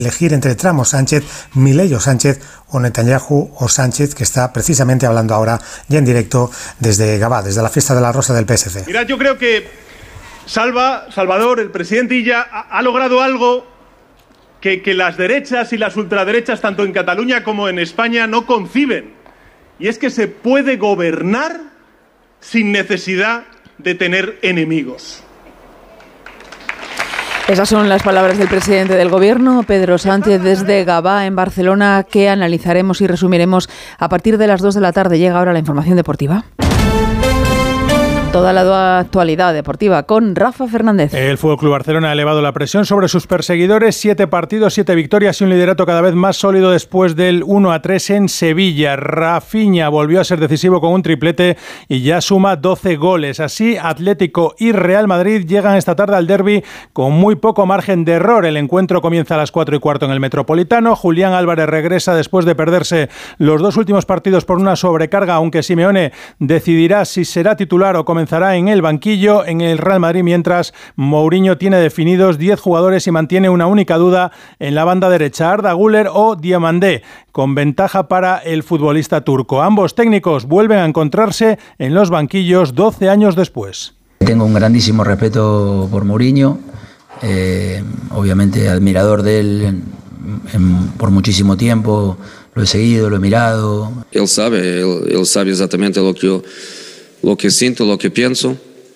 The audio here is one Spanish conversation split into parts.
elegir entre Trump o Sánchez, Milei o Sánchez, o Netanyahu o Sánchez, que está precisamente hablando ahora ya en directo desde Gabá, desde la fiesta de la Rosa del PSC. Mirad, yo creo que Salvador, el presidente Illa, ha logrado algo que las derechas y las ultraderechas, tanto en Cataluña como en España, no conciben. Y es que se puede gobernar sin necesidad de tener enemigos. Esas son las palabras del presidente del Gobierno, Pedro Sánchez, desde Gabá, en Barcelona, que analizaremos y resumiremos a partir de las 2 de la tarde. Llega ahora la información deportiva. Toda la actualidad deportiva con Rafa Fernández. El FC Barcelona ha elevado la presión sobre sus perseguidores. 7 partidos, 7 victorias y un liderato cada vez más sólido después del 1-3 en Sevilla. Rafinha volvió a ser decisivo con un triplete y ya suma 12 goles. Así, Atlético y Real Madrid llegan esta tarde al derbi con muy poco margen de error. El encuentro comienza a las 4:15 en el Metropolitano. Julián Álvarez regresa después de perderse los 2 últimos partidos por una sobrecarga, aunque Simeone decidirá si será titular o comenzará en el banquillo en el Real Madrid, mientras Mourinho tiene definidos 10 jugadores y mantiene una única duda en la banda derecha, Arda Güler o Diomandé, con ventaja para el futbolista turco. Ambos técnicos vuelven a encontrarse en los banquillos 12 años después. Tengo un grandísimo respeto por Mourinho, obviamente admirador de él por muchísimo tiempo, lo he seguido, lo he mirado. Él sabe exactamente lo que siento, lo que pienso,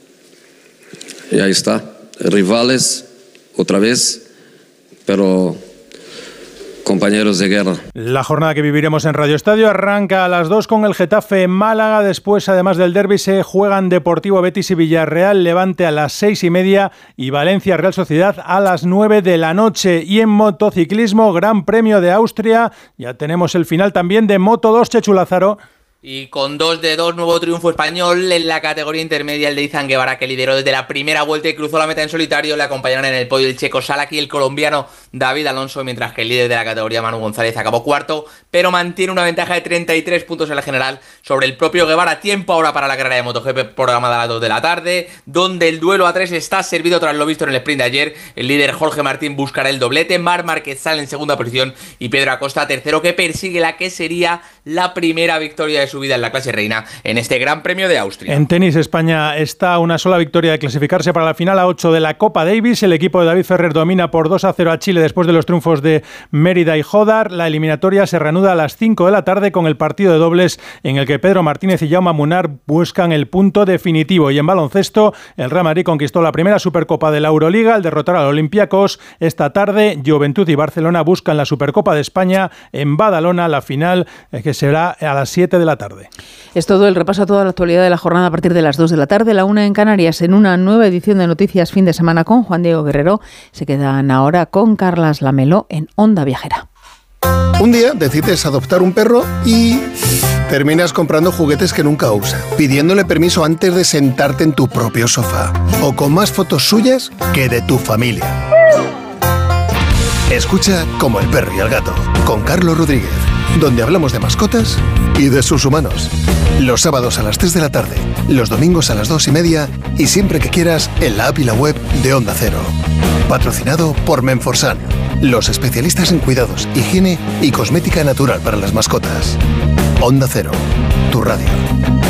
y ahí está. Rivales, otra vez, pero compañeros de guerra. La jornada que viviremos en Radio Estadio arranca a las 2 con el Getafe en Málaga. Después, además del derbi, se juegan Deportivo Betis y Villarreal, Levante a las 6:30 y Valencia Real Sociedad a las 9 de la noche. Y en motociclismo, Gran Premio de Austria. Ya tenemos el final también de Moto2, Chechu Lázaro. Y con 2-2, nuevo triunfo español en la categoría intermedia, el de Izan Guevara, que lideró desde la primera vuelta y cruzó la meta en solitario. Le acompañaron en el podio el checo Salaki y el colombiano David Alonso, mientras que el líder de la categoría, Manu González, acabó cuarto, pero mantiene una ventaja de 33 puntos en la general sobre el propio Guevara. Tiempo ahora para la carrera de MotoGP programada a las 2 de la tarde, donde el duelo a 3 está servido tras lo visto en el sprint de ayer. El líder Jorge Martín buscará el doblete, Marc Márquez sale en segunda posición y Pedro Acosta tercero, que persigue la que sería la primera victoria de su vida en la clase reina en este Gran Premio de Austria. En tenis, España está a una sola victoria de clasificarse para la final a 8 de la Copa Davis. El equipo de David Ferrer domina por 2-0 a Chile después de los triunfos de Mérida y Jodar. La eliminatoria se reanuda a las 5 de la tarde con el partido de dobles en el que Pedro Martínez y Jaume Munar buscan el punto definitivo. Y en baloncesto, el Real Madrid conquistó la primera Supercopa de la Euroliga al derrotar al Olympiacos. Esta tarde, Juventud y Barcelona buscan la Supercopa de España en Badalona, la final que será a las 7 de la tarde. Es todo el repaso a toda la actualidad de la jornada a partir de las 2 de la tarde, la 1 en Canarias, en una nueva edición de Noticias Fin de Semana con Juan Diego Guerrero. Se quedan ahora con Carlas Lamelo en Onda Viajera. Un día decides adoptar un perro y terminas comprando juguetes que nunca usa, pidiéndole permiso antes de sentarte en tu propio sofá, o con más fotos suyas que de tu familia. Escucha Como el perro y el gato, con Carlos Rodríguez, donde hablamos de mascotas y de sus humanos. Los sábados a las 3 de la tarde, los domingos a las 2:30 y siempre que quieras en la app y la web de Onda Cero. Patrocinado por Menforsan, los especialistas en cuidados, higiene y cosmética natural para las mascotas. Onda Cero, tu radio.